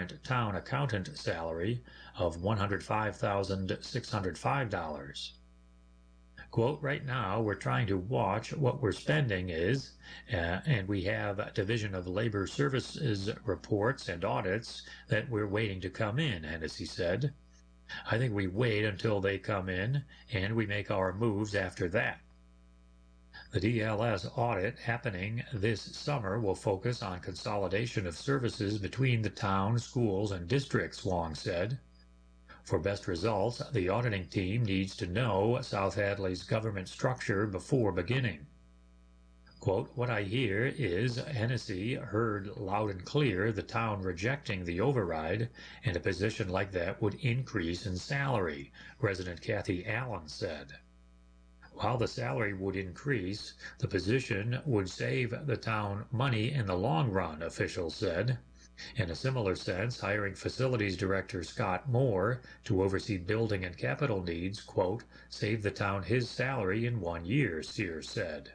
current town accountant salary of $105,605. Quote, right now we're trying to watch what we're spending is, and we have Division of Labor Services reports and audits that we're waiting to come in, Hennessy said. I think we wait until they come in and we make our moves after that. The DLS audit happening this summer will focus on consolidation of services between the town, schools, and districts, Wong said. For best results, the auditing team needs to know South Hadley's government structure before beginning. Quote, what I hear is Hennessy heard loud and clear the town rejecting the override, and a position like that would increase in salary, resident Kathy Allen said. While the salary would increase, the position would save the town money in the long run, officials said. In a similar sense, hiring Facilities Director Scott Moore to oversee building and capital needs, quote, saved the town his salary in 1 year, Sears said.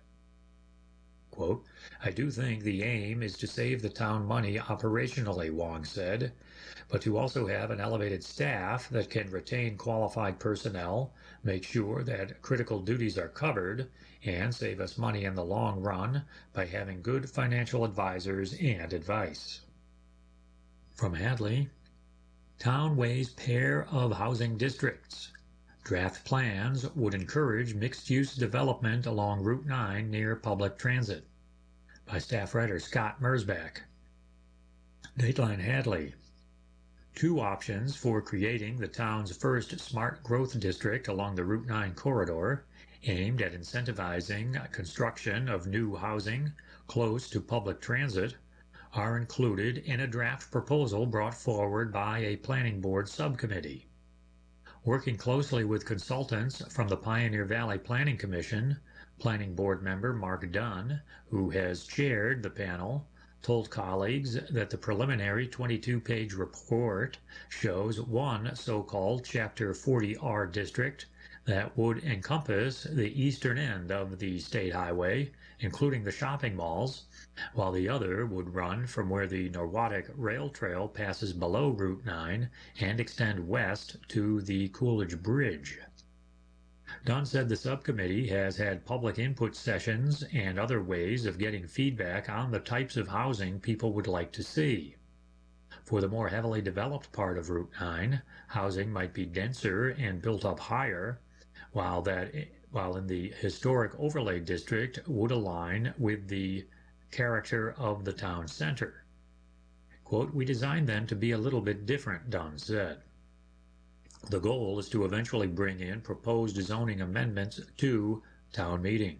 Quote, I do think the aim is to save the town money operationally, Wong said, but to also have an elevated staff that can retain qualified personnel, make sure that critical duties are covered, and save us money in the long run by having good financial advisors and advice. From Hadley, town weighs pair of housing districts. Draft plans would encourage mixed-use development along Route 9 near public transit. By staff writer Scott Mersbach. Dateline Hadley. 2 options for creating the town's first smart growth district along the Route 9 corridor, aimed at incentivizing construction of new housing close to public transit, are included in a draft proposal brought forward by a planning board subcommittee. Working closely with consultants from the Pioneer Valley Planning Commission, planning board member Mark Dunn, who has chaired the panel, told colleagues that the preliminary 22-page report shows one so-called Chapter 40R district that would encompass the eastern end of the state highway, including the shopping malls, while the other would run from where the Norwottuck Rail Trail passes below Route 9 and extend west to the Coolidge Bridge. Dunn said the subcommittee has had public input sessions and other ways of getting feedback on the types of housing people would like to see. For the more heavily developed part of Route 9, housing might be denser and built up higher, while in the historic overlay district would align with the character of the town center. Quote, we designed them to be a little bit different, Dunn said. The goal is to eventually bring in proposed zoning amendments to town meeting.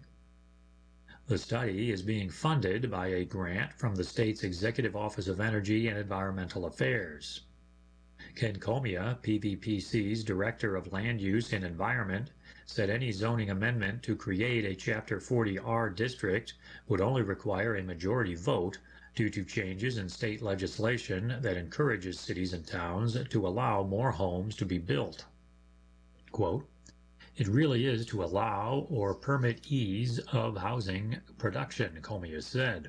The study is being funded by a grant from the state's Executive Office of Energy and Environmental Affairs. Ken Comia, PVPC's Director of Land Use and Environment, said any zoning amendment to create a Chapter 40R district would only require a majority vote due to changes in state legislation that encourages cities and towns to allow more homes to be built. Quote, it really is to allow or permit ease of housing production, Comia said.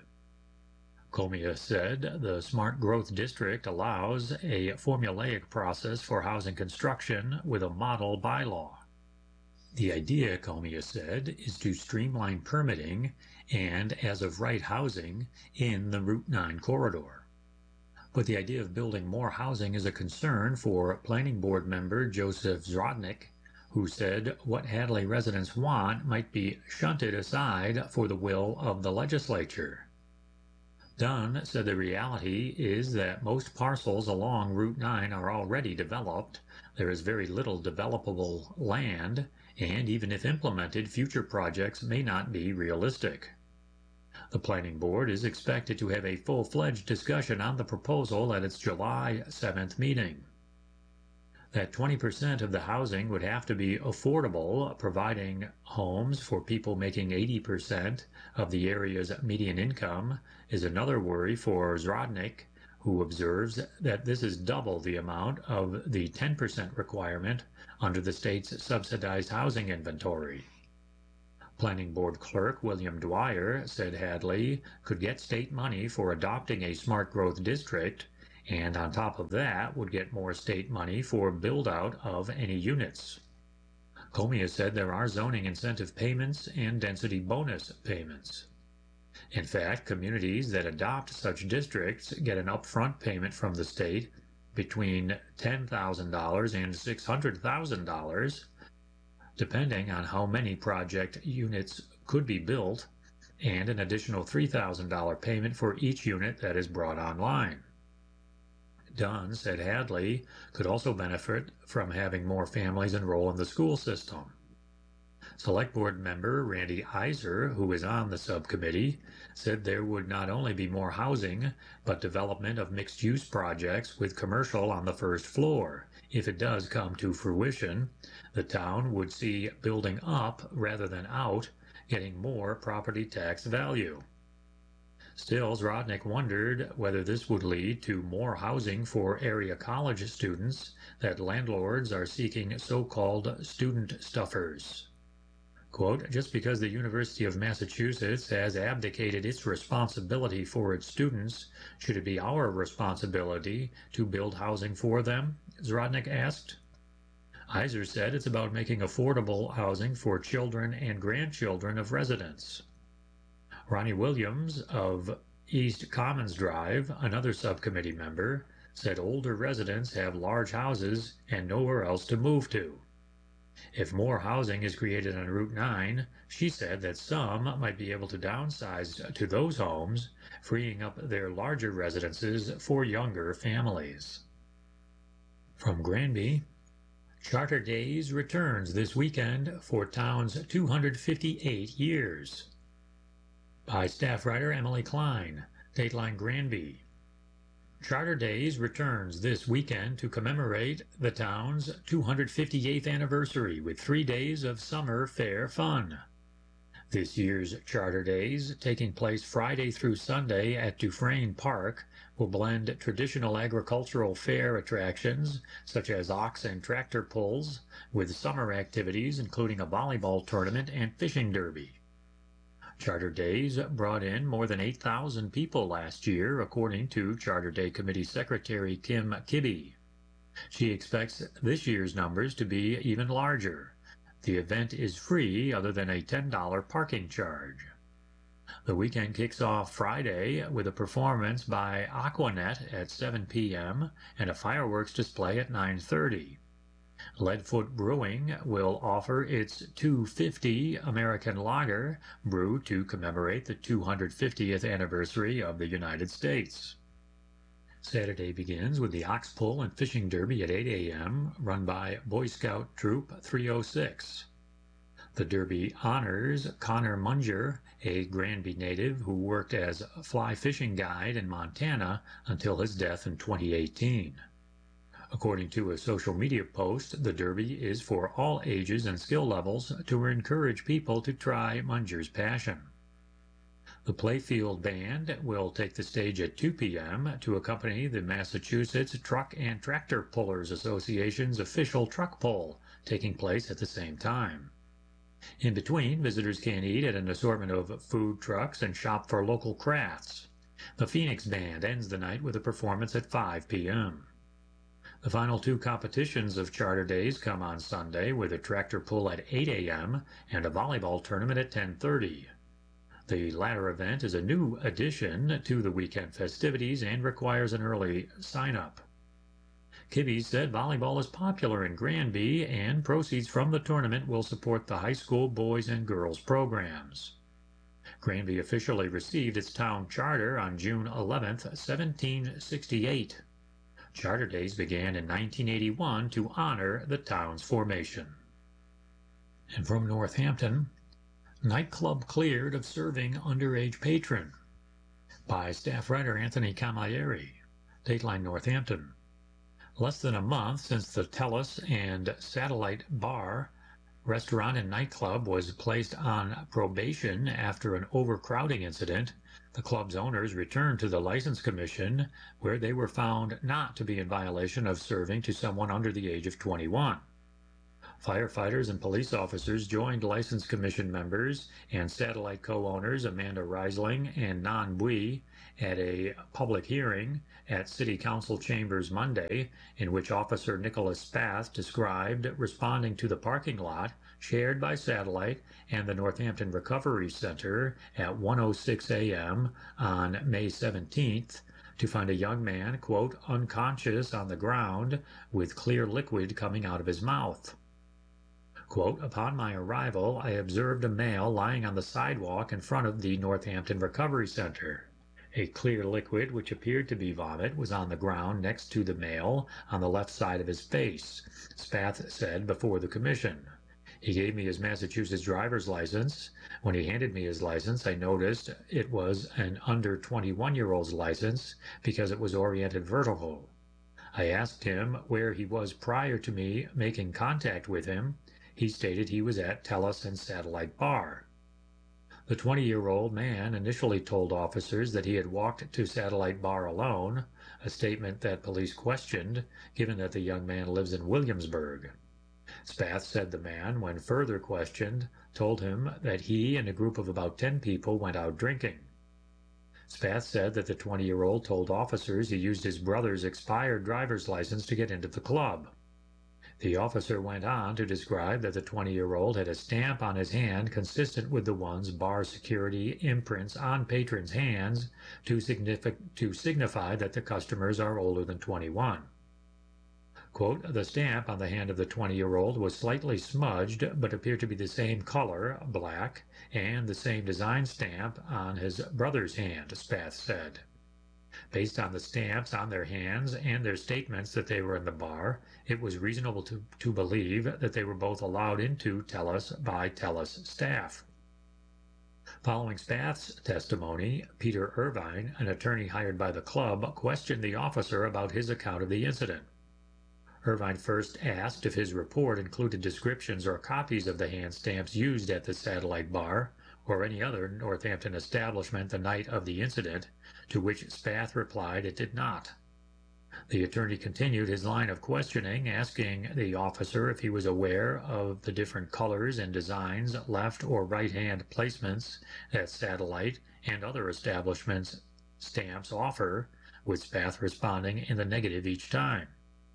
Comia said the Smart Growth District allows a formulaic process for housing construction with a model bylaw. The idea, Comia said, is to streamline permitting and as-of-right housing in the Route 9 corridor. But the idea of building more housing is a concern for Planning Board member Joseph Zrodnik, who said what Hadley residents want might be shunted aside for the will of the legislature. Dunn said the reality is that most parcels along Route 9 are already developed, there is very little developable land, and even if implemented, future projects may not be realistic. The Planning Board is expected to have a full-fledged discussion on the proposal at its July 7th meeting. That 20% of the housing would have to be affordable, providing homes for people making 80% of the area's median income, is another worry for Zrodnik, who observes that this is double the amount of the 10% requirement under the state's subsidized housing inventory. Planning Board Clerk William Dwyer said Hadley could get state money for adopting a smart growth district and on top of that would get more state money for build-out of any units. Comia said there are zoning incentive payments and density bonus payments. In fact, communities that adopt such districts get an upfront payment from the state between $10,000 and $600,000, depending on how many project units could be built, and an additional $3,000 payment for each unit that is brought online. Dunn said Hadley could also benefit from having more families enroll in the school system. Select Board member Randy Iser, who is on the subcommittee, said there would not only be more housing, but development of mixed-use projects with commercial on the first floor. If it does come to fruition, the town would see building up rather than out, getting more property tax value. Still, Zrodnik wondered whether this would lead to more housing for area college students, that landlords are seeking so-called student stuffers. Quote, just because the University of Massachusetts has abdicated its responsibility for its students, should it be our responsibility to build housing for them? Zrodnik asked. Iser said it's about making affordable housing for children and grandchildren of residents. Ronnie Williams of East Commons Drive, another subcommittee member, said older residents have large houses and nowhere else to move to. If more housing is created on Route 9, she said that some might be able to downsize to those homes, freeing up their larger residences for younger families. From Granby, Charter Days returns this weekend for town's 258 years. By staff writer Emily Klein, Dateline Granby. Charter Days returns this weekend to commemorate the town's 258th anniversary with 3 days of summer fair fun. This year's Charter Days, taking place Friday through Sunday at Dufresne Park, will blend traditional agricultural fair attractions such as ox and tractor pulls with summer activities including a volleyball tournament and fishing derby. Charter Days brought in more than 8,000 people last year, according to Charter Day Committee Secretary Kim Kibbe. She expects this year's numbers to be even larger. The event is free other than a $10 parking charge. The weekend kicks off Friday with a performance by Aquanet at 7 p.m. and a fireworks display at 9:30. Leadfoot Brewing will offer its 250 American Lager, brewed to commemorate the 250th anniversary of the United States. Saturday begins with the Ox Pull and Fishing Derby at 8 a.m., run by Boy Scout Troop 306. The Derby honors Connor Munger, a Granby native who worked as a fly fishing guide in Montana until his death in 2018. According to a social media post, the Derby is for all ages and skill levels to encourage people to try Munger's passion. The Playfield Band will take the stage at 2 p.m. to accompany the Massachusetts Truck and Tractor Pullers Association's official truck pull, taking place at the same time. In between, visitors can eat at an assortment of food trucks and shop for local crafts. The Phoenix Band ends the night with a performance at 5 p.m. The final 2 competitions of Charter Days come on Sunday with a tractor pull at 8 a.m. and a volleyball tournament at 10:30. The latter event is a new addition to the weekend festivities and requires an early sign-up. Kibbe said volleyball is popular in Granby and proceeds from the tournament will support the high school boys and girls programs. Granby officially received its town charter on June 11, 1768. Charter Days began in 1981 to honor the town's formation. And from Northampton, nightclub cleared of serving underage patron. By staff writer Anthony Camilleri, Dateline Northampton. Less than a month since the Tellus and Satellite Bar restaurant and nightclub was placed on probation after an overcrowding incident, the club's owners returned to the License Commission, where they were found not to be in violation of serving to someone under the age of 21. Firefighters and police officers joined License Commission members and satellite co-owners Amanda Reisling and Nan Bui at a public hearing at City Council chambers Monday, in which Officer Nicholas Spath described responding to the parking lot shared by Satellite and the Northampton Recovery Center at 1:06 a.m. on May 17th to find a young man, quote, unconscious on the ground with clear liquid coming out of his mouth. Quote, upon my arrival, I observed a male lying on the sidewalk in front of the Northampton Recovery Center. A clear liquid, which appeared to be vomit, was on the ground next to the male on the left side of his face, Spath said before the commission. He gave me his Massachusetts driver's license. When he handed me his license, I noticed it was an under 21-year-old's license because it was oriented vertical. I asked him where he was prior to me making contact with him. He stated he was at Telus and Satellite Bar. The 20-year-old man initially told officers that he had walked to Satellite Bar alone, a statement that police questioned, given that the young man lives in Williamsburg. Spath said the man, when further questioned, told him that he and a group of about 10 people went out drinking. Spath said that the 20-year-old told officers he used his brother's expired driver's license to get into the club. The officer went on to describe that the 20-year-old had a stamp on his hand consistent with the ones bar security imprints on patrons' hands to signify that the customers are older than 21. Quote, the stamp on the hand of the 20-year-old was slightly smudged but appeared to be the same color, black, and the same design stamp on his brother's hand, Spath said. Based on the stamps on their hands and their statements that they were in the bar, it was reasonable to believe that they were both allowed into Telus by Telus staff. Following Spath's testimony, Peter Irvine, an attorney hired by the club, questioned the officer about his account of the incident. Irvine first asked if his report included descriptions or copies of the hand stamps used at the Satellite Bar or any other Northampton establishment the night of the incident, to which Spath replied it did not. The attorney continued his line of questioning, asking the officer if he was aware of the different colors and designs, left or right-hand placements that Satellite and other establishments' stamps offer, with Spath responding in the negative each time.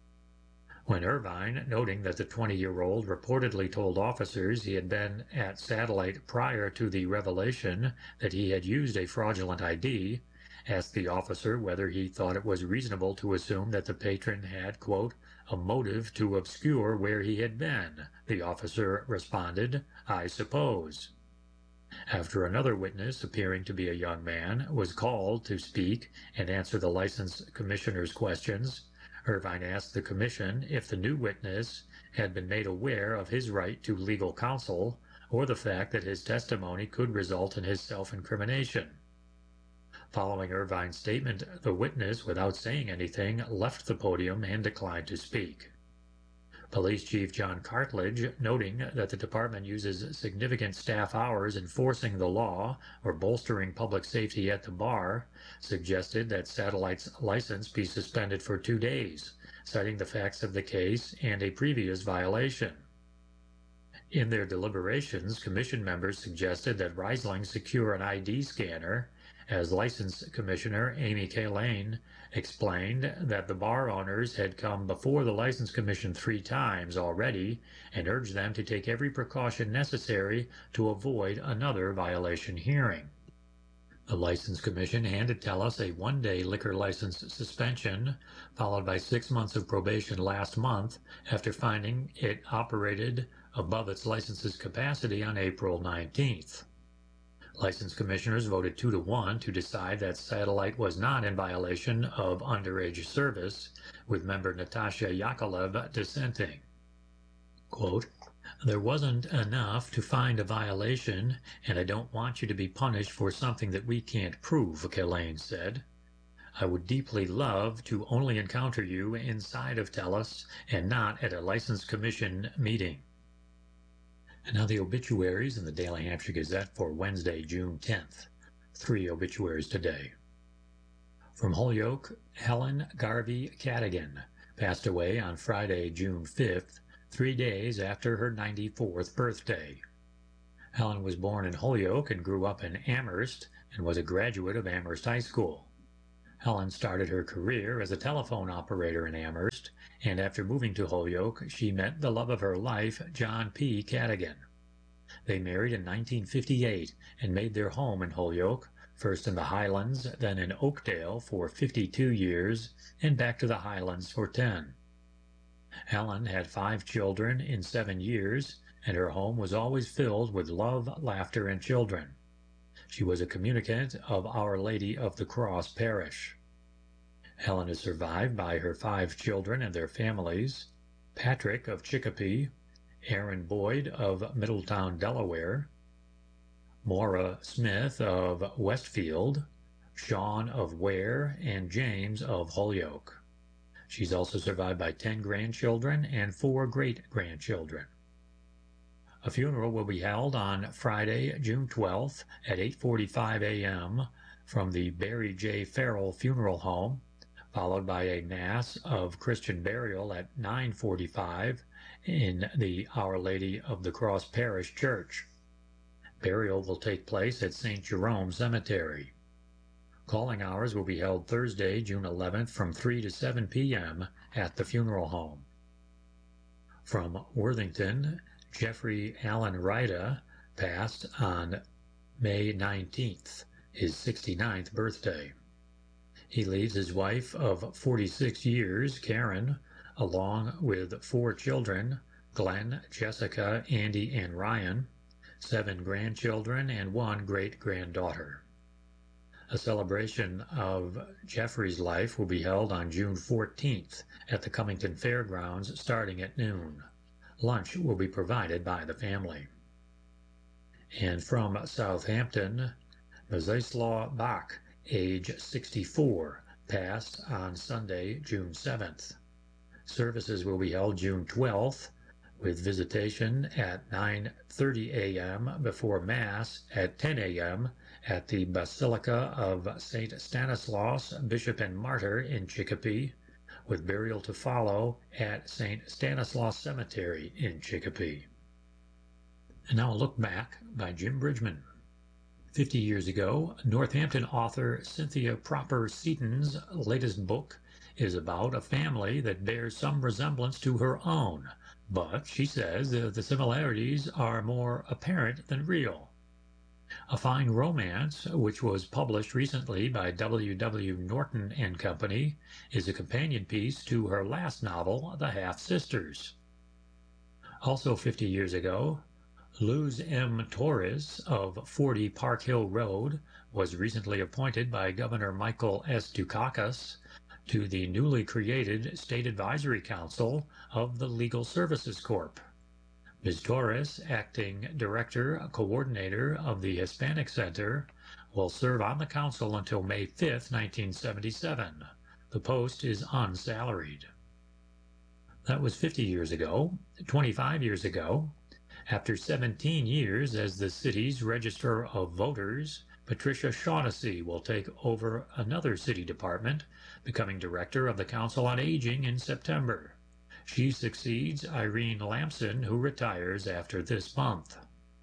When Irvine, noting that the 20-year-old reportedly told officers he had been at Satellite prior to the revelation that he had used a fraudulent ID, asked the officer whether he thought it was reasonable to assume that the patron had, quote, a motive to obscure where he had been, the officer responded, I suppose. After another witness, appearing to be a young man, was called to speak and answer the license commissioner's questions, Irvine asked the commission if the new witness had been made aware of his right to legal counsel or the fact that his testimony could result in his self-incrimination. Following Irvine's statement, the witness, without saying anything, left the podium and declined to speak. Police Chief John Cartledge, noting that the department uses significant staff hours enforcing the law or bolstering public safety at the bar, suggested that Satellite's license be suspended for 2 days, citing the facts of the case and a previous violation. In their deliberations, commission members suggested that Reisling secure an ID scanner, as License Commissioner Amy Kalane explained that the bar owners had come before the License Commission 3 times already and urged them to take every precaution necessary to avoid another violation hearing. The License Commission handed Telus a 1-day liquor license suspension, followed by 6 months of probation last month after finding it operated above its license's capacity on April 19th. License commissioners voted 2-1 to decide that Satellite was not in violation of underage service, with member Natasha Yakolev dissenting. Quote, there wasn't enough to find a violation, and I don't want you to be punished for something that we can't prove, Kalane said. I would deeply love to only encounter you inside of Telus and not at a License Commission meeting. And now the obituaries in the Daily Hampshire Gazette for Wednesday, June 10th. 3 obituaries today. From Holyoke, Helen Garvey Cadigan passed away on Friday, June 5th, 3 days after her 94th birthday. Helen was born in Holyoke and grew up in Amherst and was a graduate of Amherst High School. Helen started her career as a telephone operator in Amherst, and after moving to Holyoke, she met the love of her life, John P. Cadigan. They married in 1958 and made their home in Holyoke, first in the Highlands, then in Oakdale for 52 years, and back to the Highlands for 10. Helen had 5 children in 7 years, and her home was always filled with love, laughter, and children. She was a communicant of Our Lady of the Cross Parish. Helen is survived by her 5 children and their families: Patrick of Chicopee, Aaron Boyd of Middletown, Delaware, Maura Smith of Westfield, Sean of Ware, and James of Holyoke. She's also survived by 10 grandchildren and 4 great-grandchildren. A funeral will be held on Friday, June 12th at 8:45 a.m. from the Barry J. Farrell Funeral Home, followed by a Mass of Christian burial at 9:45 in the Our Lady of the Cross Parish Church. Burial will take place at St. Jerome Cemetery. Calling hours will be held Thursday, June 11th from 3 to 7 p.m. at the funeral home. From Worthington, Jeffrey Allen Ryda passed on May 19th, his 69th birthday. He leaves his wife of 46 years, Karen, along with 4 children, Glenn, Jessica, Andy, and Ryan, 7 grandchildren, and 1 great-granddaughter. A celebration of Jeffrey's life will be held on June 14th at the Cummington Fairgrounds starting at noon. Lunch will be provided by the family. And from Southampton, Mzeslaw Bach, age 64, passed on Sunday, June 7th. Services will be held June 12th, with visitation at 9:30 a.m. before Mass at 10 a.m. at the Basilica of St. Stanislaus, Bishop and Martyr in Chicopee, with burial to follow at St. Stanislaus Cemetery in Chicopee. And now a look back by Jim Bridgman. 50 years ago, Northampton author Cynthia Proper Seaton's latest book is about a family that bears some resemblance to her own, but she says the similarities are more apparent than real. A Fine Romance, which was published recently by W.W. Norton and Company, is a companion piece to her last novel, The Half-Sisters. Also 50 years ago, Luz M. Torres of 40 Park Hill Road was recently appointed by Governor Michael S. Dukakis to the newly created State Advisory Council of the Legal Services Corp. Ms. Torres, acting director coordinator of the Hispanic Center, will serve on the council until May 5, 1977. The post is unsalaried. That was 50 years ago. 25 years ago, after 17 years as the city's Register of Voters, Patricia Shaughnessy will take over another city department, becoming director of the Council on Aging in September. She succeeds Irene Lamson, who retires after this month.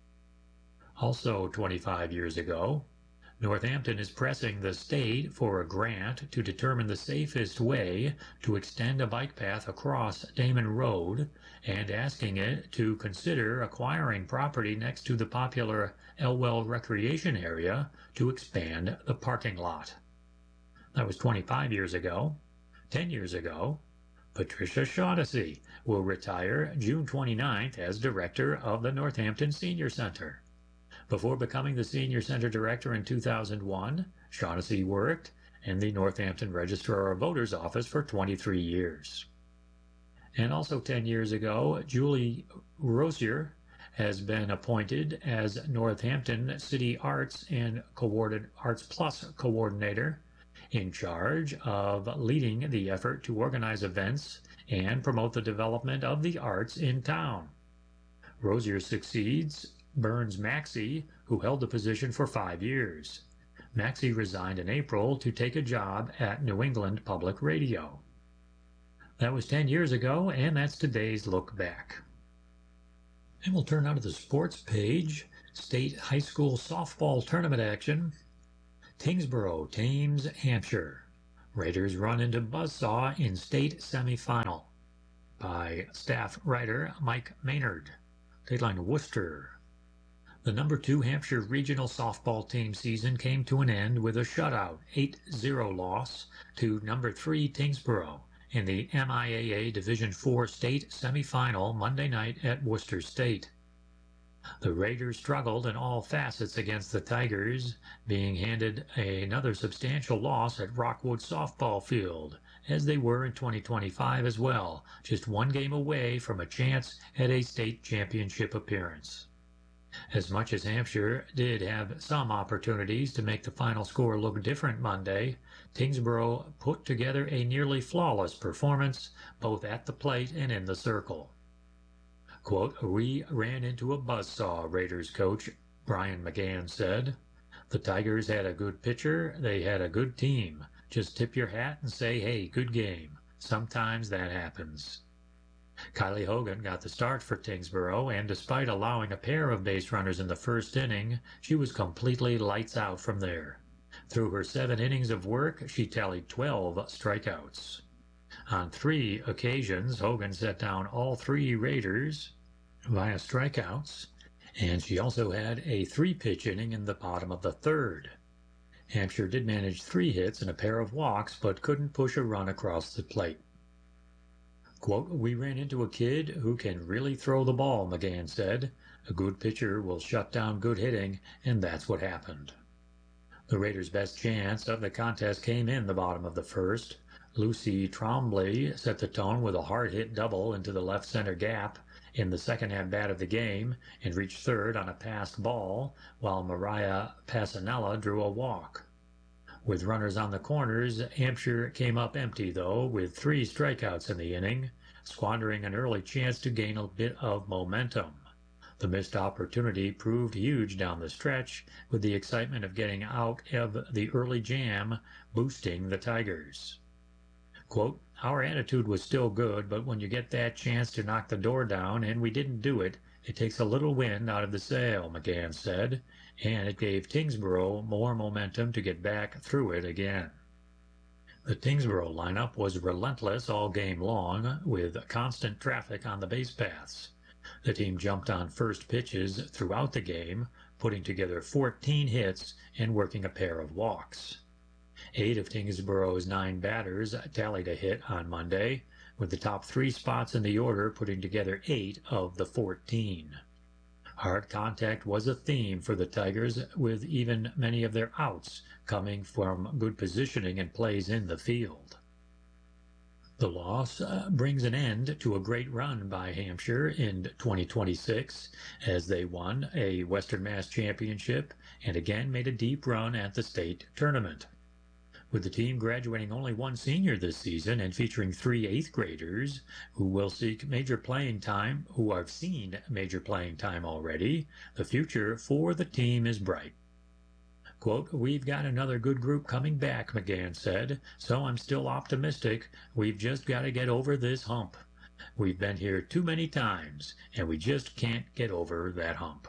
Also 25 years ago, Northampton is pressing the state for a grant to determine the safest way to extend a bike path across Damon Road and asking it to consider acquiring property next to the popular Elwell Recreation Area to expand the parking lot. That was 25 years ago. 10 years ago, Patricia Shaughnessy will retire June 29th as director of the Northampton Senior Center. Before becoming the Senior Center Director in 2001, Shaughnessy worked in the Northampton Registrar of Voters office for 23 years. And also 10 years ago, Julie Rosier has been appointed as Northampton City Arts and Arts Plus Coordinator, in charge of leading the effort to organize events and promote the development of the arts in town. Rosier succeeds Burns Maxey, who held the position for 5 years. Maxey resigned in April to take a job at New England Public Radio. That was 10 years ago, and that's today's look back. And we'll turn now to the sports page. State high school softball tournament action. Tyngsboro tames Hampshire. Raiders run into buzzsaw in state semifinal. By staff writer Mike Maynard. Dateline Worcester. The number 2 Hampshire regional softball team season came to an end with a shutout 8-0 loss to number 3 Tyngsboro in the MIAA Division IV state semifinal Monday night at Worcester State. The Raiders struggled in all facets against the Tigers, being handed another substantial loss at Rockwood Softball Field, as they were in 2025 as well, just one game away from a chance at a state championship appearance. As much as Hampshire did have some opportunities to make the final score look different Monday, Tyngsboro put together a nearly flawless performance, both at the plate and in the circle. Quote, "We ran into a buzzsaw," Raiders coach Brian McGann said. "The Tigers had a good pitcher, they had a good team. Just tip your hat and say, hey, good game. Sometimes that happens." Kylie Hogan got the start for Tyngsboro, and despite allowing a pair of base runners in the first inning, she was completely lights out from there. Through her 7 innings of work, she tallied 12 strikeouts. On 3 occasions, Hogan set down all 3 Raiders via strikeouts, and she also had a 3-pitch inning in the bottom of the 3rd. Hampshire did manage 3 hits and a pair of walks, but couldn't push a run across the plate. Quote, "We ran into a kid who can really throw the ball," McGann said. "A good pitcher will shut down good hitting, and that's what happened." The Raiders' best chance of the contest came in the bottom of the 1st. Lucy Trombley set the tone with a hard-hit double into the left center gap in the second at-bat of the game and reached third on a passed ball, while Mariah Passanella drew a walk. With runners on the corners, Hampshire came up empty, though, with 3 strikeouts in the inning, squandering an early chance to gain a bit of momentum. The missed opportunity proved huge down the stretch, with the excitement of getting out of the early jam boosting the Tigers. Quote, "Our attitude was still good, but when you get that chance to knock the door down and we didn't do it, it takes a little wind out of the sail," McGann said, and it gave Tyngsboro more momentum to get back through it again. The Tyngsboro lineup was relentless all game long, with constant traffic on the base paths. The team jumped on first pitches throughout the game, putting together 14 hits and working a pair of walks. 8 of Tyngsboro's 9 batters tallied a hit on Monday, with the top 3 spots in the order putting together 8 of the 14. Hard contact was a theme for the Tigers, with even many of their outs coming from good positioning and plays in the field. The loss brings an end to a great run by Hampshire in 2026, as they won a Western Mass Championship and again made a deep run at the state tournament. With the team graduating only 1 senior this season and featuring 3 8th graders who will seek major playing time, who have seen major playing time already, the future for the team is bright. Quote, "We've got another good group coming back," McGann said, "so I'm still optimistic. We've just got to get over this hump. We've been here too many times, and we just can't get over that hump."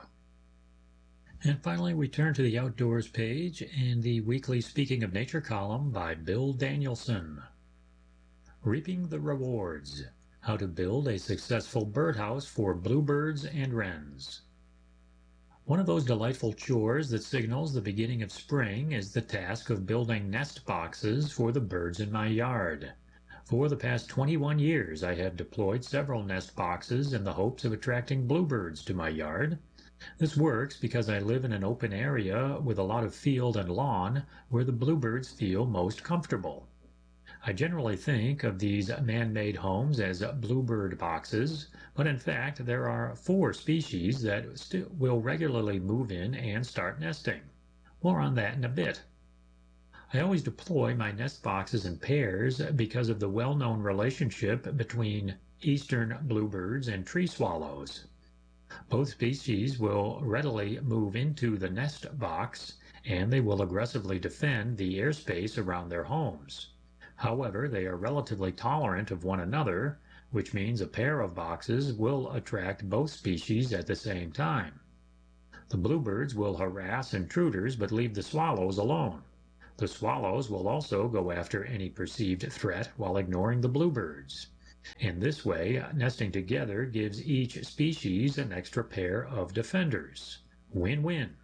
And finally, we turn to the Outdoors page and the weekly Speaking of Nature column by Bill Danielson. Reaping the Rewards: How to Build a Successful Birdhouse for Bluebirds and Wrens. One of those delightful chores that signals the beginning of spring is the task of building nest boxes for the birds in my yard. For the past 21 years, I have deployed several nest boxes in the hopes of attracting bluebirds to my yard. This works because I live in an open area with a lot of field and lawn where the bluebirds feel most comfortable. I generally think of these man-made homes as bluebird boxes, but in fact there are 4 species that will regularly move in and start nesting. More on that in a bit. I always deploy my nest boxes in pairs because of the well-known relationship between eastern bluebirds and tree swallows. Both species will readily move into the nest box, and they will aggressively defend the airspace around their homes. However, they are relatively tolerant of one another, which means a pair of boxes will attract both species at the same time. The bluebirds will harass intruders but leave the swallows alone. The swallows will also go after any perceived threat while ignoring the bluebirds. In this way, nesting together gives each species an extra pair of defenders. Win-win.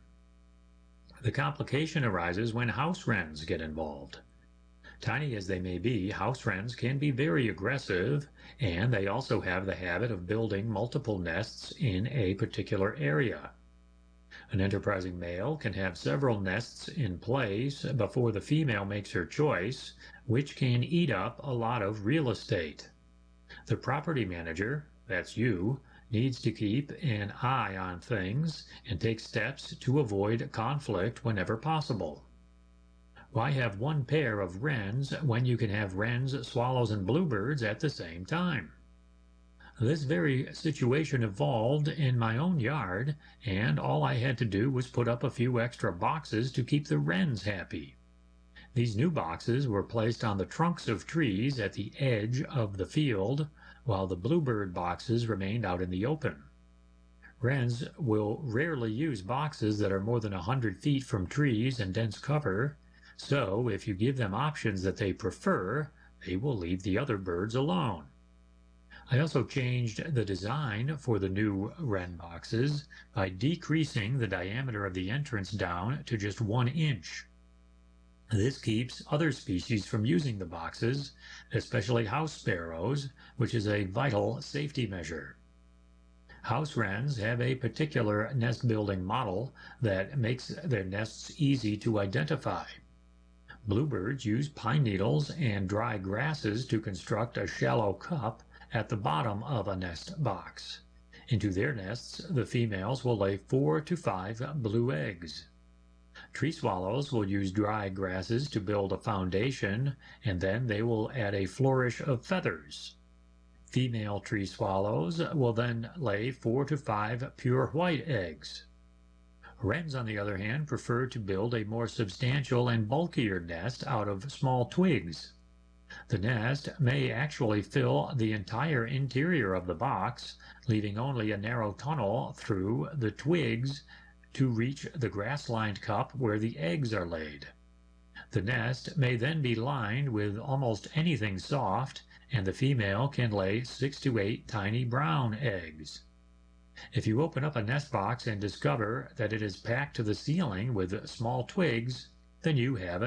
The complication arises when house wrens get involved. Tiny as they may be, house wrens can be very aggressive, and they also have the habit of building multiple nests in a particular area. An enterprising male can have several nests in place before the female makes her choice, which can eat up a lot of real estate. The property manager, that's you, needs to keep an eye on things and take steps to avoid conflict whenever possible. Why have one pair of wrens when you can have wrens, swallows, and bluebirds at the same time? This very situation evolved in my own yard, and all I had to do was put up a few extra boxes to keep the wrens happy. These new boxes were placed on the trunks of trees at the edge of the field, while the bluebird boxes remained out in the open. Wrens will rarely use boxes that are more than 100 feet from trees and dense cover, so if you give them options that they prefer, they will leave the other birds alone. I also changed the design for the new wren boxes by decreasing the diameter of the entrance down to just 1 inch. This keeps other species from using the boxes, especially house sparrows, which is a vital safety measure. House wrens have a particular nest building model that makes their nests easy to identify. Bluebirds use pine needles and dry grasses to construct a shallow cup at the bottom of a nest box. Into their nests, the females will lay 4 to 5 blue eggs. Tree swallows will use dry grasses to build a foundation, and then they will add a flourish of feathers. Female tree swallows will then lay 4 to 5 pure white eggs. Wrens, on the other hand, prefer to build a more substantial and bulkier nest out of small twigs. The nest may actually fill the entire interior of the box, leaving only a narrow tunnel through the twigs to reach the grass-lined cup where the eggs are laid. The nest may then be lined with almost anything soft, and the female can lay 6 to 8 tiny brown eggs. If you open up a nest box and discover that it is packed to the ceiling with small twigs, then you have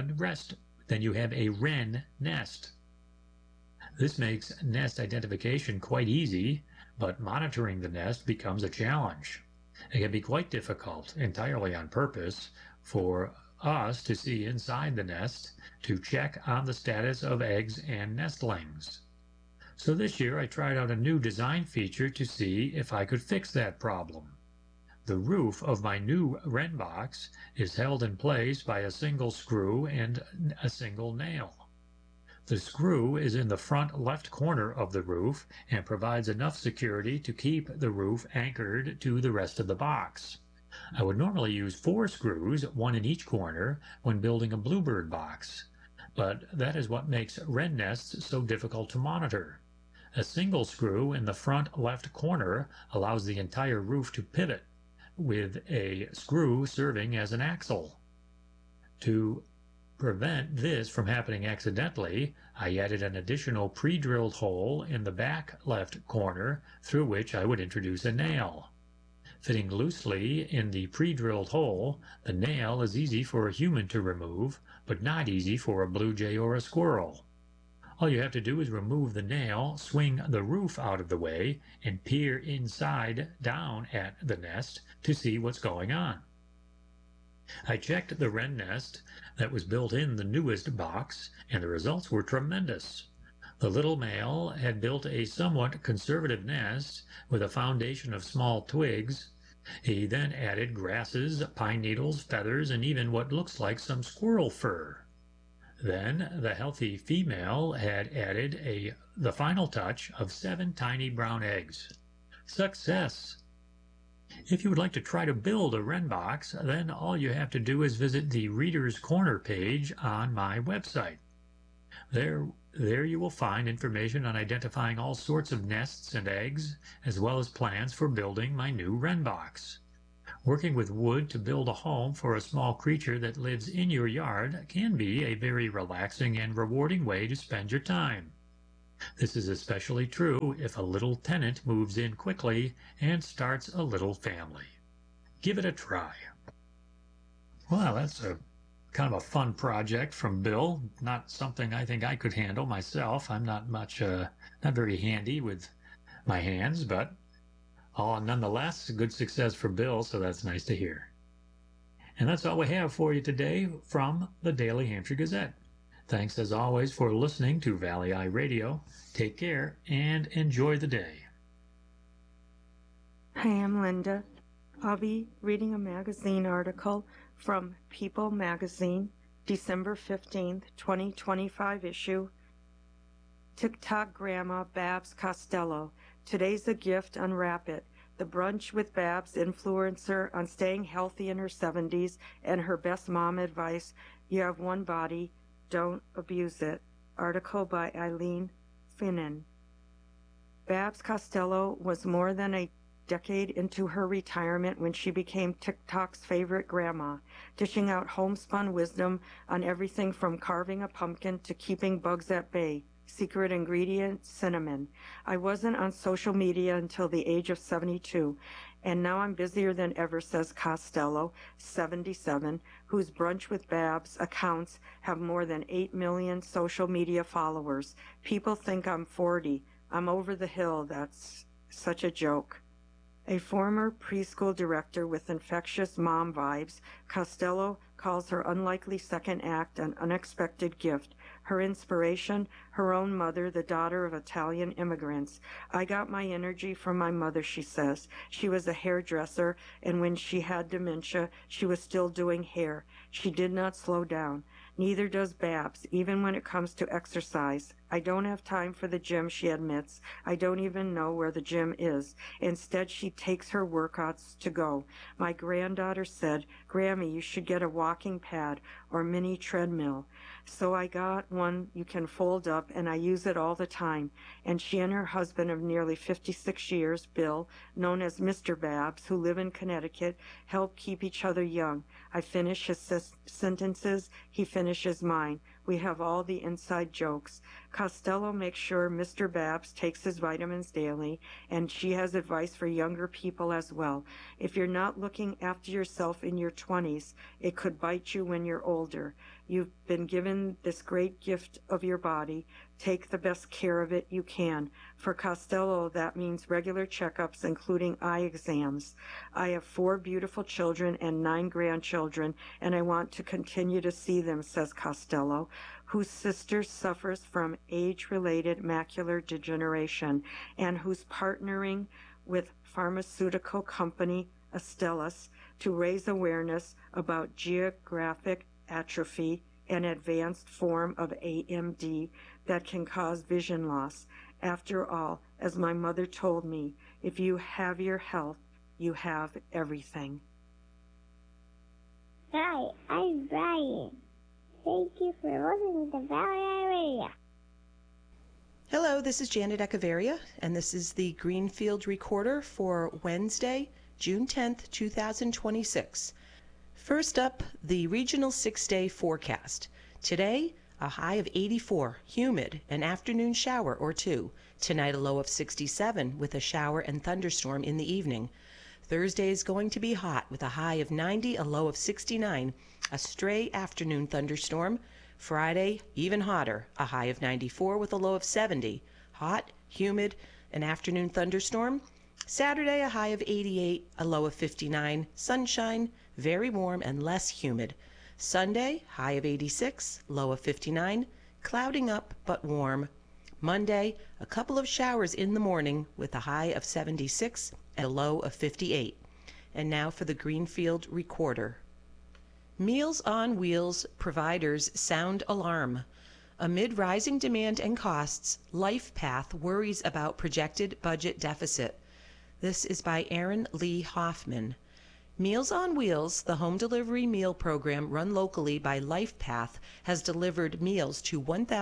a wren nest. This makes nest identification quite easy, but monitoring the nest becomes a challenge. It can be quite difficult, entirely on purpose, for us to see inside the nest to check on the status of eggs and nestlings. So this year I tried out a new design feature to see if I could fix that problem. The roof of my new wren box is held in place by a single screw and a single nail. The screw is in the front left corner of the roof and provides enough security to keep the roof anchored to the rest of the box. I would normally use 4 screws, 1 in each corner, when building a bluebird box, but that is what makes wren nests so difficult to monitor. A single screw in the front left corner allows the entire roof to pivot, with a screw serving as an axle. To prevent this from happening accidentally, I added an additional pre-drilled hole in the back left corner through which I would introduce a nail. Fitting loosely in the pre-drilled hole, the nail is easy for a human to remove, but not easy for a blue jay or a squirrel. All you have to do is remove the nail, swing the roof out of the way, and peer inside down at the nest to see what's going on. I checked the wren nest that was built in the newest box, and the results were tremendous. The little male had built a somewhat conservative nest with a foundation of small twigs. He then added grasses, pine needles, feathers, and even what looks like some squirrel fur. Then the healthy female had added the final touch of 7 tiny brown eggs. Success! If you would like to try to build a wren box, then all you have to do is visit the Reader's Corner page on my website. There you will find information on identifying all sorts of nests and eggs, as well as plans for building my new wren box. Working with wood to build a home for a small creature that lives in your yard can be a very relaxing and rewarding way to spend your time. This is especially true if a little tenant moves in quickly and starts a little family. Give it a try. Wow, that's a kind of a fun project from Bill. Not something I think I could handle myself. I'm not very handy with my hands, but nonetheless, good success for Bill, so that's nice to hear. And that's all we have for you today from the Daily Hampshire Gazette. Thanks as always for listening to Valley Eye Radio. Take care and enjoy the day. Hi, I'm Linda. I'll be reading a magazine article from People Magazine, December 15th, 2025 issue. TikTok Grandma Babs Costello. Today's a gift, unwrap it. The Brunch with Babs influencer on staying healthy in her 70s and her best mom advice. You have one body, don't abuse it. Article by Eileen Finnan. Babs Costello was more than a decade into her retirement when she became TikTok's favorite grandma, dishing out homespun wisdom on everything from carving a pumpkin to keeping bugs at bay. Secret ingredient, cinnamon. I wasn't on social media until the age of 72, and now I'm busier than ever, says Costello, 77, whose Brunch with Babs accounts have more than 8 million social media followers. People think I'm 40. I'm over the hill. That's such a joke. A former preschool director with infectious mom vibes, Costello calls her unlikely second act an unexpected gift. Her inspiration, her own mother, the daughter of Italian immigrants. I got my energy from my mother, she says. She was a hairdresser, and when she had dementia, she was still doing hair. She did not slow down. Neither does Babs, even when it comes to exercise. I don't have time for the gym, she admits. I don't even know where the gym is. Instead, she takes her workouts to go. My granddaughter said, Grammy, you should get a walking pad or mini treadmill. So I got one you can fold up, and I use it all the time. And she and her husband of nearly 56 years, Bill, known as Mr. Babs, who live in Connecticut, help keep each other young. I finish his sentences, he finishes mine. We have all the inside jokes. Costello makes sure Mr. Babs takes his vitamins daily, and she has advice for younger people as well. If you're not looking after yourself in your 20s, it could bite you when you're older. You've been given this great gift of your body. Take the best care of it you can. For Costello, that means regular checkups, including eye exams. I have 4 beautiful children and 9 grandchildren, and I want to continue to see them, says Costello, whose sister suffers from age-related macular degeneration and who's partnering with pharmaceutical company Astellas to raise awareness about geographic atrophy, an advanced form of AMD that can cause vision loss. After all, as my mother told me, if you have your health, you have everything. Hi, I'm Brian. Thank you for listening to Valley Eye Radio. Hello, this is Janet Echeverria, and this is the Greenfield Recorder for Wednesday, June 10th, 2026. First up, the regional 6-day forecast. Today, a high of 84, humid, an afternoon shower or 2. Tonight, a low of 67 with a shower and thunderstorm in the evening. Thursday is going to be hot with a high of 90, a low of 69, a stray afternoon thunderstorm. Friday, even hotter, a high of 94 with a low of 70. Hot, humid, an afternoon thunderstorm. Saturday, a high of 88, a low of 59, sunshine, very warm and less humid. Sunday, high of 86, low of 59, clouding up but warm. Monday, a couple of showers in the morning with a high of 76 and a low of 58. And now for the Greenfield Recorder. Meals on Wheels providers sound alarm. Amid rising demand and costs, LifePath worries about projected budget deficit. This is by Aaron Lee Hoffman. Meals on Wheels, the home delivery meal program run locally by LifePath, has delivered meals to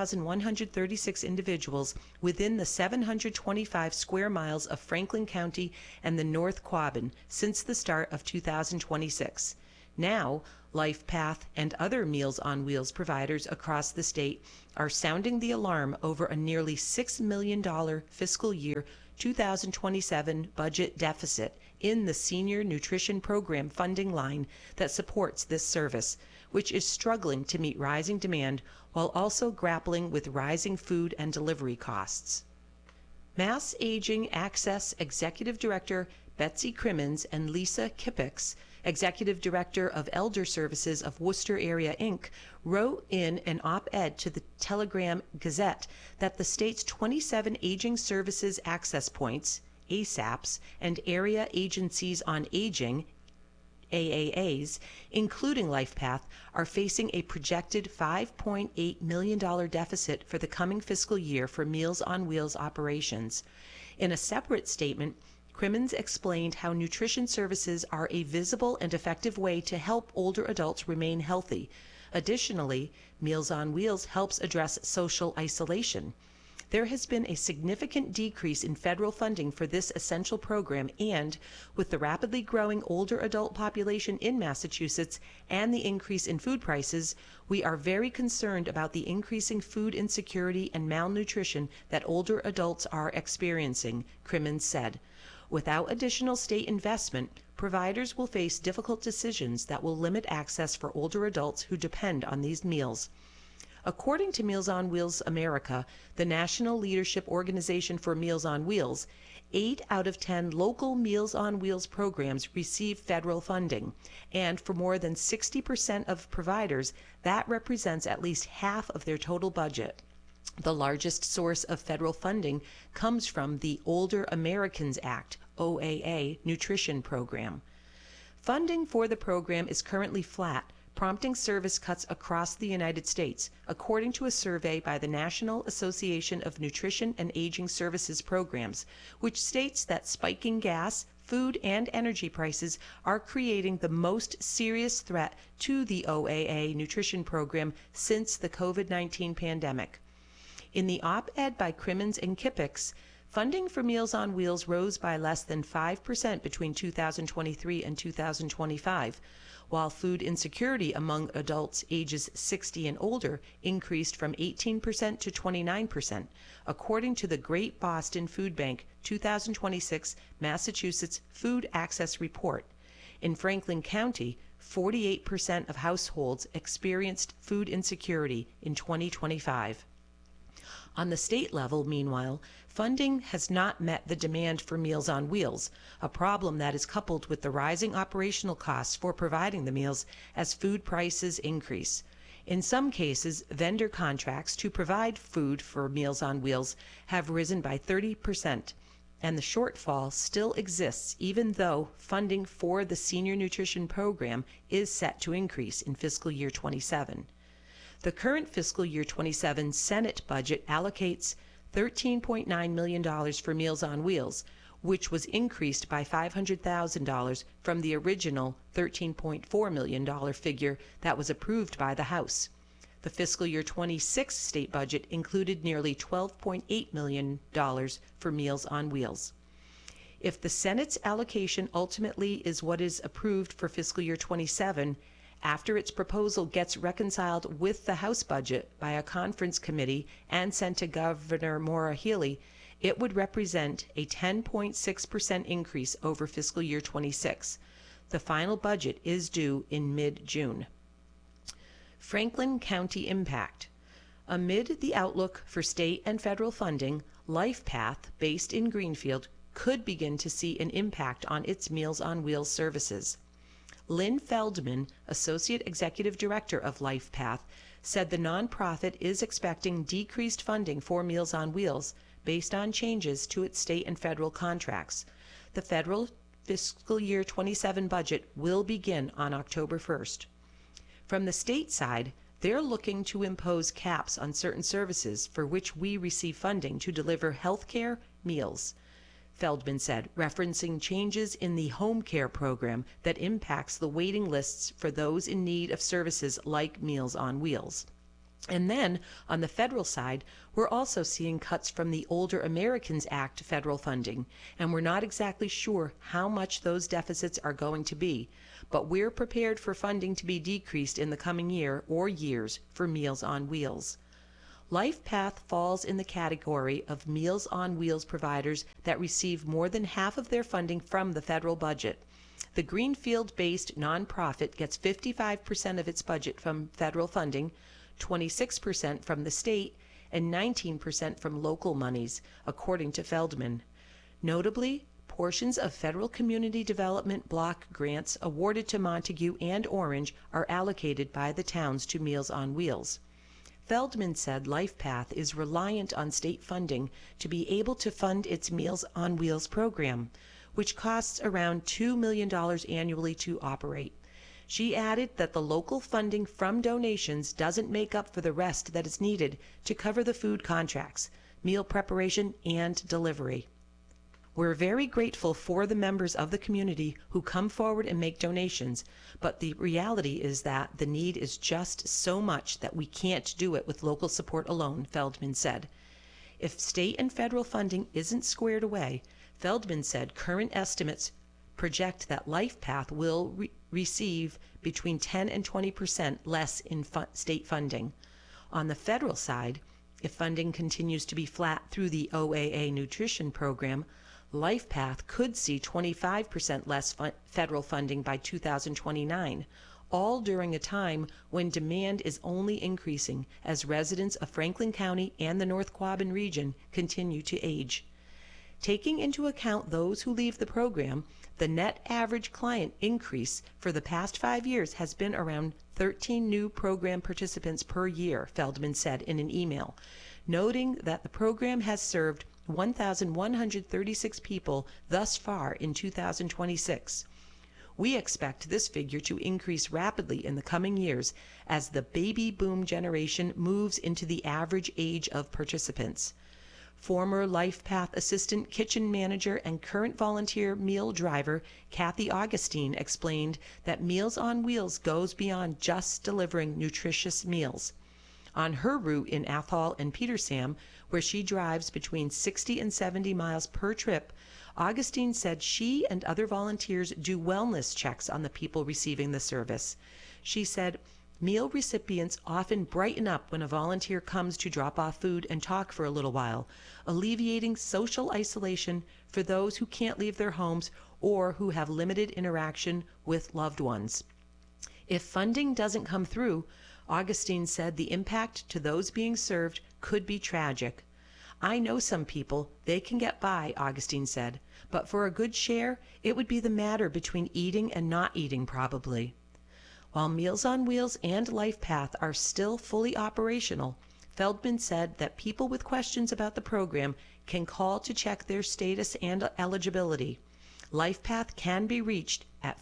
1,136 individuals within the 725 square miles of Franklin County and the North Quabbin since the start of 2026. Now, LifePath and other Meals on Wheels providers across the state are sounding the alarm over a nearly $6 million fiscal year 2027 budget deficit in the Senior Nutrition Program funding line that supports this service, which is struggling to meet rising demand while also grappling with rising food and delivery costs. Mass Aging Access Executive Director Betsy Crimmins and Lisa Kippix, Executive Director of Elder Services of Worcester Area, Inc., wrote in an op-ed to the Telegram Gazette that the state's 27 Aging Services Access Points, ASAPs, and Area Agencies on Aging, AAAs, including LifePath, are facing a projected $5.8 million deficit for the coming fiscal year for Meals on Wheels operations. In a separate statement, Crimmins explained how nutrition services are a visible and effective way to help older adults remain healthy. Additionally, Meals on Wheels helps address social isolation. There has been a significant decrease in federal funding for this essential program, and with the rapidly growing older adult population in Massachusetts and the increase in food prices, we are very concerned about the increasing food insecurity and malnutrition that older adults are experiencing, Crimmins said. Without additional state investment, providers will face difficult decisions that will limit access for older adults who depend on these meals. According to Meals on Wheels America, the national leadership organization for Meals on Wheels, 8 out of 10 local Meals on Wheels programs receive federal funding, and for more than 60% of providers, that represents at least half of their total budget. The largest source of federal funding comes from the Older Americans Act, OAA, nutrition program. Funding for the program is currently flat, prompting service cuts across the United States, according to a survey by the National Association of Nutrition and Aging Services Programs, which states that spiking gas, food, and energy prices are creating the most serious threat to the OAA nutrition program since the COVID-19 pandemic. In the op-ed by Crimmins and Kippix, funding for Meals on Wheels rose by less than 5% between 2023 and 2025, while food insecurity among adults ages 60 and older increased from 18% to 29%, according to the Great Boston Food Bank 2026 Massachusetts Food Access Report. In Franklin County, 48% of households experienced food insecurity in 2025. On the state level, meanwhile, funding has not met the demand for Meals on Wheels, a problem that is coupled with the rising operational costs for providing the meals as food prices increase. In some cases, vendor contracts to provide food for Meals on Wheels have risen by 30%, and the shortfall still exists even though funding for the Senior Nutrition Program is set to increase in fiscal year 27. The current fiscal year 27 Senate budget allocates $13.9 million for Meals on Wheels, which was increased by $500,000 from the original $13.4 million figure that was approved by the House. The fiscal year 26 state budget included nearly $12.8 million for Meals on Wheels. If the Senate's allocation ultimately is what is approved for fiscal year 27, after its proposal gets reconciled with the House budget by a conference committee and sent to Governor Maura Healey, it would represent a 10.6% increase over fiscal year 26. The final budget is due in mid-June. Franklin County impact. Amid the outlook for state and federal funding, LifePath, based in Greenfield, could begin to see an impact on its Meals on Wheels services. Lynn Feldman, Associate Executive Director of LifePath, said the nonprofit is expecting decreased funding for Meals on Wheels based on changes to its state and federal contracts. The federal fiscal year 27 budget will begin on October 1st. From the state side, they're looking to impose caps on certain services for which we receive funding to deliver health care, meals. Feldman said, referencing changes in the home care program that impacts the waiting lists for those in need of services like Meals on Wheels. And then, on the federal side, we're also seeing cuts from the Older Americans Act federal funding, and we're not exactly sure how much those deficits are going to be, but we're prepared for funding to be decreased in the coming year or years for Meals on Wheels. LifePath falls in the category of Meals on Wheels providers that receive more than half of their funding from the federal budget. The Greenfield-based nonprofit gets 55% of its budget from federal funding, 26% from the state, and 19% from local monies, according to Feldman. Notably, portions of federal community development block grants awarded to Montague and Orange are allocated by the towns to Meals on Wheels. Feldman said LifePath is reliant on state funding to be able to fund its Meals on Wheels program, which costs around $2 million annually to operate. She added that the local funding from donations doesn't make up for the rest that is needed to cover the food contracts, meal preparation, and delivery. We're very grateful for the members of the community who come forward and make donations, but the reality is that the need is just so much that we can't do it with local support alone, Feldman said. If state and federal funding isn't squared away, Feldman said current estimates project that LifePath will receive between 10 and 20% less in state funding. On the federal side, if funding continues to be flat through the OAA nutrition program, LifePath could see 25% less federal funding by 2029, all during a time when demand is only increasing as residents of Franklin County and the North Quabbin region continue to age. Taking into account those who leave the program, the net average client increase for the past 5 years has been around 13 new program participants per year, Feldman said in an email, noting that the program has served 1,136 people thus far in 2026. We expect this figure to increase rapidly in the coming years as the baby boom generation moves into the average age of participants. Former LifePath assistant kitchen manager and current volunteer meal driver Kathy Augustine explained that Meals on Wheels goes beyond just delivering nutritious meals. On her route in Athol and Petersam, where she drives between 60 and 70 miles per trip, Augustine said she and other volunteers do wellness checks on the people receiving the service. She said, meal recipients often brighten up when a volunteer comes to drop off food and talk for a little while, alleviating social isolation for those who can't leave their homes or who have limited interaction with loved ones. If funding doesn't come through, Augustine said the impact to those being served could be tragic. I know some people, they can get by, Augustine said, but for a good share, it would be the matter between eating and not eating probably. While Meals on Wheels and LifePath are still fully operational, Feldman said that people with questions about the program can call to check their status and eligibility. LifePath can be reached at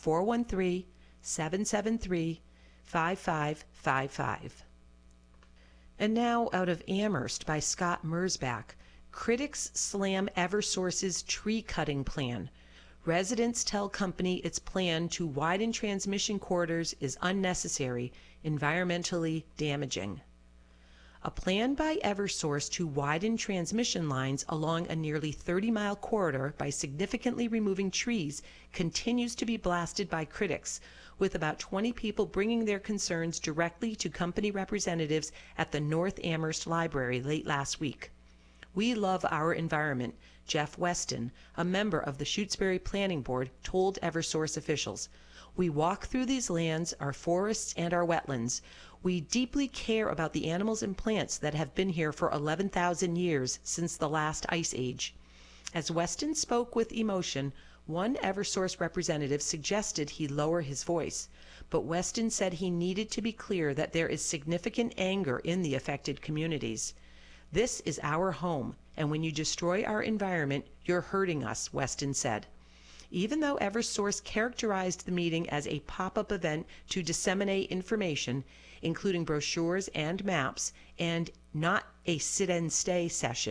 413-773-5555. And now out of Amherst by Scott Mersbach, critics slam Eversource's tree cutting plan. Residents tell company its plan to widen transmission corridors is unnecessary, environmentally damaging. A plan by Eversource to widen transmission lines along a nearly 30-mile corridor by significantly removing trees continues to be blasted by critics, with about 20 people bringing their concerns directly to company representatives at the North Amherst Library late last week. We love our environment, Jeff Weston, a member of the Shutesbury Planning Board, told Eversource officials. We walk through these lands, our forests, and our wetlands. We deeply care about the animals and plants that have been here for 11,000 years since the last ice age. As Weston spoke with emotion, one Eversource representative suggested he lower his voice, but Weston said he needed to be clear that there is significant anger in the affected communities. This is our home, and when you destroy our environment, you're hurting us, Weston said. Even though Eversource characterized the meeting as a pop-up event to disseminate information, including brochures and maps, and not a sit-and-stay session,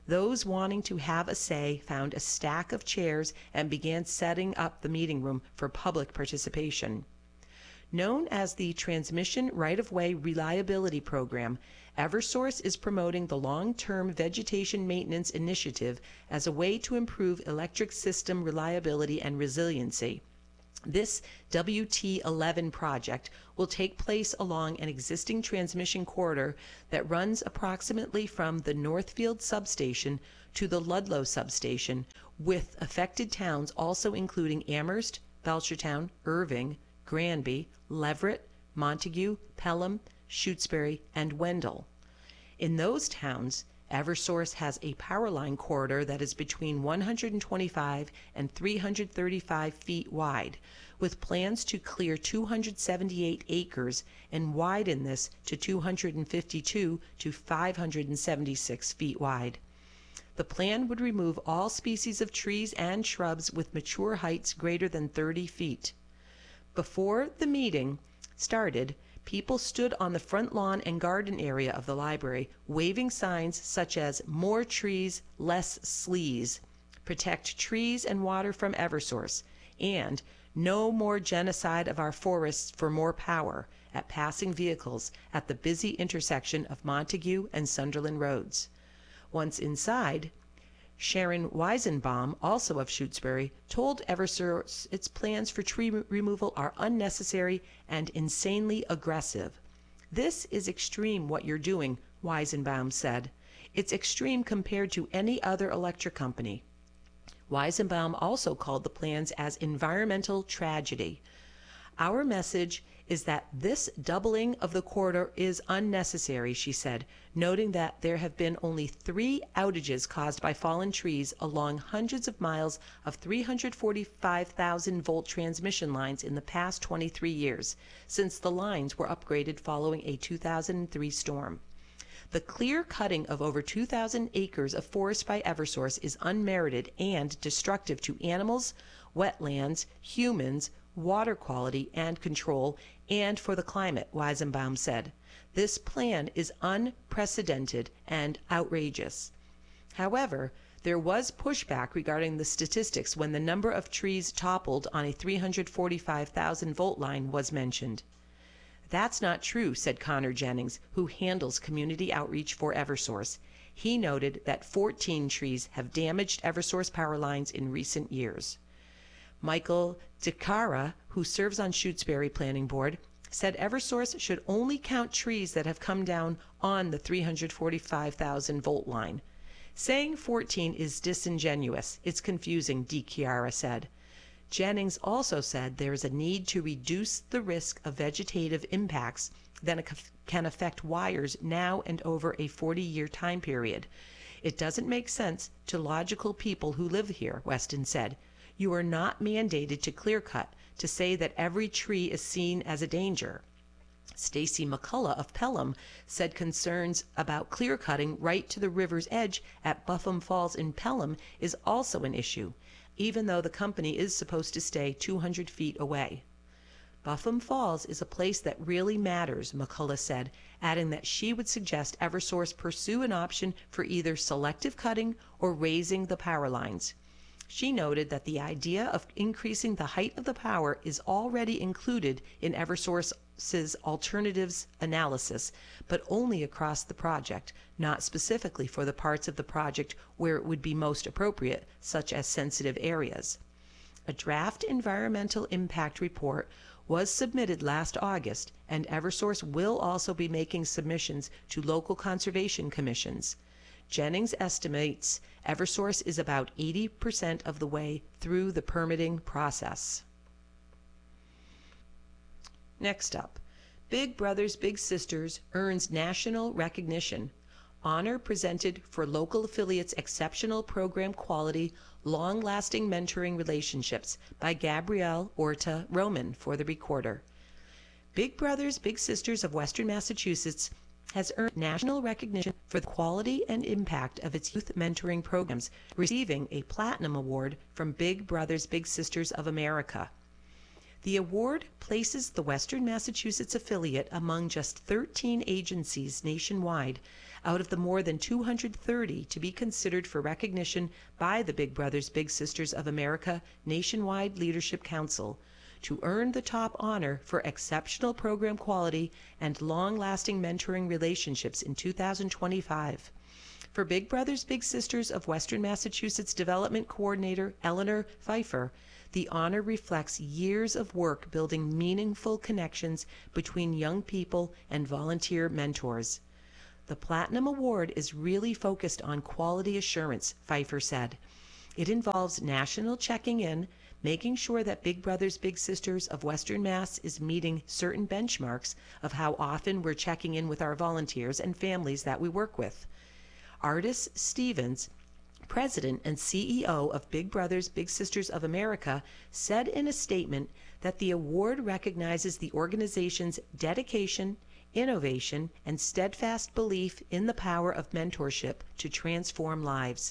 Those wanting to have a say found a stack of chairs and began setting up the meeting room for public participation. Known as the Transmission Right-of-Way Reliability Program, Eversource is promoting the long-term vegetation maintenance initiative as a way to improve electric system reliability and resiliency. This WT11 project will take place along an existing transmission corridor that runs approximately from the Northfield substation to the Ludlow substation, with affected towns also including Amherst, Belchertown, Irving, Granby, Leverett, Montague, Pelham, Shutesbury, and Wendell. In those towns, Eversource has a power line corridor that is between 125 and 335 feet wide, with plans to clear 278 acres and widen this to 252 to 576 feet wide. The plan would remove all species of trees and shrubs with mature heights greater than 30 feet. Before the meeting started, people stood on the front lawn and garden area of the library, waving signs such as "More trees, less sleaze," "Protect trees and water from Eversource," and "No more genocide of our forests for more power" at passing vehicles at the busy intersection of Montague and Sunderland roads. Once inside, Sharon Weisenbaum, also of Shutesbury, told Eversource its plans for tree removal are unnecessary and insanely aggressive. "This is extreme what you're doing," Weisenbaum said. "It's extreme compared to any other electric company." Weisenbaum also called the plans as environmental tragedy. "Our message is that this doubling of the corridor is unnecessary," she said, noting that there have been only 3 outages caused by fallen trees along hundreds of miles of 345,000-volt transmission lines in the past 23 years, since the lines were upgraded following a 2003 storm. The clear cutting of over 2,000 acres of forest by Eversource is unmerited and destructive to animals, wetlands, humans, water quality and control, and for the climate, Weisenbaum said. "This plan is unprecedented and outrageous." However, there was pushback regarding the statistics when the number of trees toppled on a 345,000-volt line was mentioned. "That's not true," said Connor Jennings, who handles community outreach for Eversource. He noted that 14 trees have damaged Eversource power lines in recent years. Michael DeCara, who serves on Shutesbury Planning Board, said Eversource should only count trees that have come down on the 345,000-volt line. "Saying 14 is disingenuous. It's confusing," DeCara said. Jennings also said there is a need to reduce the risk of vegetative impacts that can affect wires now and over a 40-year time period. "It doesn't make sense to logical people who live here," Weston said. "You are not mandated to clear cut to say that every tree is seen as a danger." Stacy McCullough of Pelham said concerns about clear cutting right to the river's edge at Buffum Falls in Pelham is also an issue, even though the company is supposed to stay 200 feet away. "Buffum Falls is a place that really matters," McCullough said, adding that she would suggest Eversource pursue an option for either selective cutting or raising the power lines. She noted that the idea of increasing the height of the power is already included in Eversource's alternatives analysis, but only across the project, not specifically for the parts of the project where it would be most appropriate, such as sensitive areas. A draft environmental impact report was submitted last August, and Eversource will also be making submissions to local conservation commissions. Jennings estimates Eversource is about 80% of the way through the permitting process. Next up, Big Brothers Big Sisters earns national recognition. Honor presented for local affiliates' exceptional program quality, long-lasting mentoring relationships by Gabrielle Orta Roman for the Recorder. Big Brothers Big Sisters of Western Massachusetts has earned national recognition for the quality and impact of its youth mentoring programs, receiving a Platinum Award from Big Brothers Big Sisters of America. The award places the Western Massachusetts affiliate among just 13 agencies nationwide out of the more than 230 to be considered for recognition by the Big Brothers Big Sisters of America Nationwide Leadership Council, to earn the top honor for exceptional program quality and long-lasting mentoring relationships in 2025. For Big Brothers Big Sisters of Western Massachusetts Development Coordinator Eleanor Pfeiffer, the honor reflects years of work building meaningful connections between young people and volunteer mentors. The Platinum Award is really focused on quality assurance, Pfeiffer said. It involves national checking in, making sure that Big Brothers Big Sisters of Western Mass is meeting certain benchmarks of how often we're checking in with our volunteers and families that we work with. Artis Stevens, President and CEO of Big Brothers Big Sisters of America, said in a statement that the award recognizes the organization's dedication, innovation, and steadfast belief in the power of mentorship to transform lives.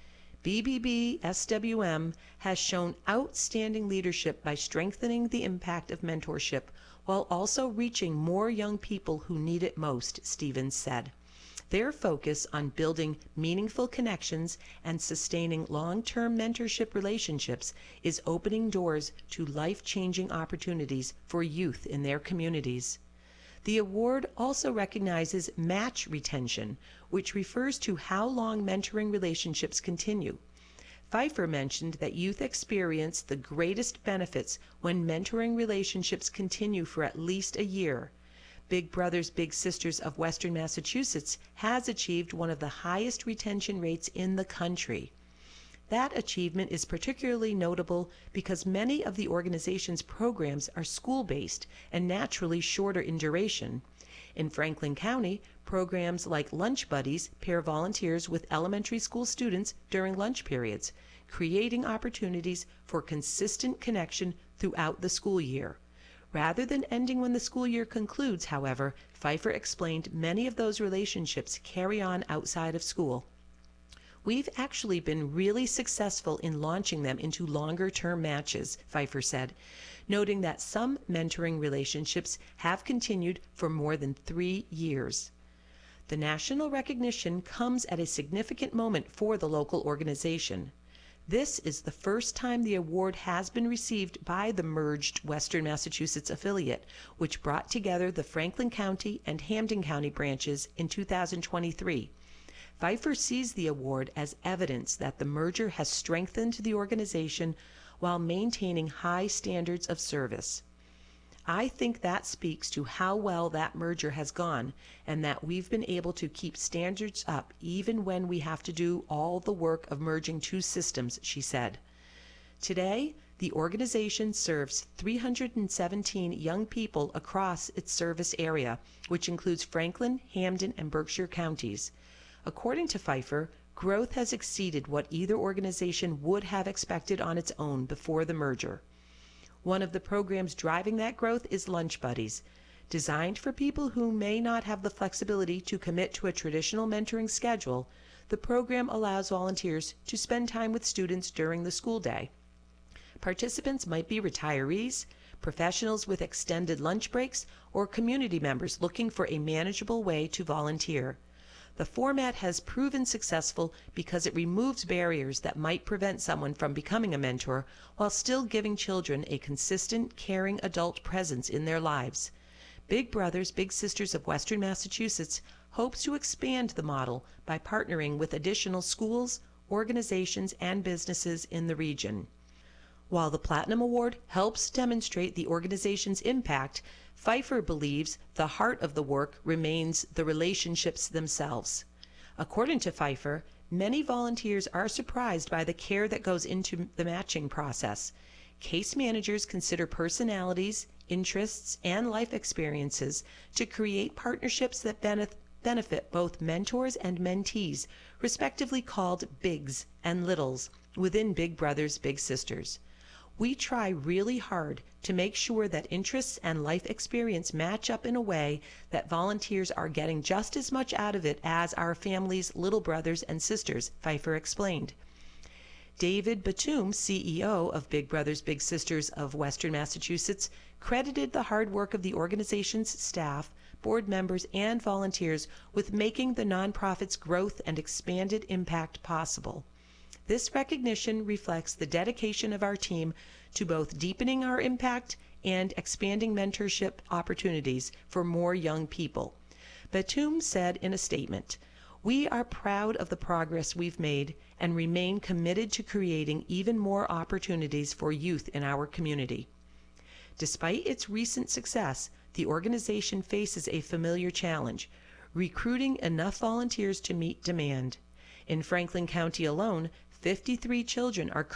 BBB SWM has shown outstanding leadership by strengthening the impact of mentorship while also reaching more young people who need it most, Stevens said. Their focus on building meaningful connections and sustaining long-term mentorship relationships is opening doors to life-changing opportunities for youth in their communities. The award also recognizes match retention, which refers to how long mentoring relationships continue. Pfeiffer mentioned that youth experience the greatest benefits when mentoring relationships continue for at least a year. Big Brothers Big Sisters of Western Massachusetts has achieved one of the highest retention rates in the country. That achievement is particularly notable because many of the organization's programs are school-based and naturally shorter in duration. In Franklin County, programs like Lunch Buddies pair volunteers with elementary school students during lunch periods, creating opportunities for consistent connection throughout the school year. Rather than ending when the school year concludes, however, Pfeiffer explained many of those relationships carry on outside of school. We've actually been really successful in launching them into longer-term matches, Pfeiffer said, noting that some mentoring relationships have continued for more than 3 years. The national recognition comes at a significant moment for the local organization. This is the first time the award has been received by the merged Western Massachusetts affiliate, which brought together the Franklin County and Hampden County branches in 2023. Pfeiffer sees the award as evidence that the merger has strengthened the organization while maintaining high standards of service. I think that speaks to how well that merger has gone and that we've been able to keep standards up even when we have to do all the work of merging two systems, she said. Today, the organization serves 317 young people across its service area, which includes Franklin, Hampden, and Berkshire counties. According to Pfeiffer, growth has exceeded what either organization would have expected on its own before the merger. One of the programs driving that growth is Lunch Buddies. Designed for people who may not have the flexibility to commit to a traditional mentoring schedule, the program allows volunteers to spend time with students during the school day. Participants might be retirees, professionals with extended lunch breaks, or community members looking for a manageable way to volunteer. The format has proven successful because it removes barriers that might prevent someone from becoming a mentor while still giving children a consistent, caring adult presence in their lives. Big Brothers Big Sisters of Western Massachusetts hopes to expand the model by partnering with additional schools, organizations, and businesses in the region. While the Platinum Award helps demonstrate the organization's impact, Pfeiffer believes the heart of the work remains the relationships themselves. According to Pfeiffer, many volunteers are surprised by the care that goes into the matching process. Case managers consider personalities, interests, and life experiences to create partnerships that benefit both mentors and mentees, respectively called Bigs and Littles, within Big Brothers Big Sisters. We try really hard to make sure that interests and life experience match up in a way that volunteers are getting just as much out of it as our family's little brothers and sisters, Pfeiffer explained. David Batum, CEO of Big Brothers Big Sisters of Western Massachusetts, credited the hard work of the organization's staff, board members, and volunteers with making the nonprofit's growth and expanded impact possible. This recognition reflects the dedication of our team to both deepening our impact and expanding mentorship opportunities for more young people. Batum said in a statement, "We are proud of the progress we've made and remain committed to creating even more opportunities for youth in our community." Despite its recent success, the organization faces a familiar challenge: recruiting enough volunteers to meet demand. In Franklin County alone, 53 children are